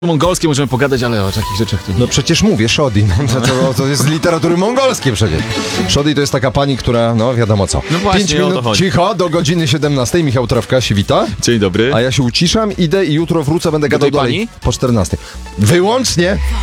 Mongolskie możemy pogadać, ale o takich rzeczach to nie. No przecież mówię, Shodi, to jest z literatury mongolskiej przecież. Shodi to jest taka pani, która, no wiadomo co. No właśnie, 5 o to minut chodzi. cicho, do godziny 17. Michał Trawka się wita. Dzień dobry. A ja się uciszam, idę i jutro wrócę, będę gadał tej dalej. pani? Po 14. Wyłącznie!